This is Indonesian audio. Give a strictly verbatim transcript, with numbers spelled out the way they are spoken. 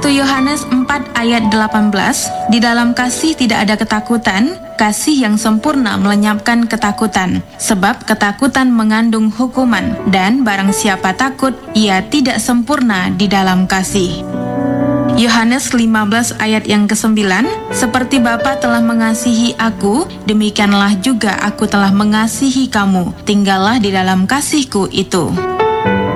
satu Yohanes empat ayat delapan belas, di dalam kasih tidak ada ketakutan, kasih yang sempurna melenyapkan ketakutan, sebab ketakutan mengandung hukuman, dan barang siapa takut, ia tidak sempurna di dalam kasih. Yohanes lima belas ayat yang kesembilan, seperti Bapa telah mengasihi aku, demikianlah juga aku telah mengasihi kamu, tinggallah di dalam kasihku itu.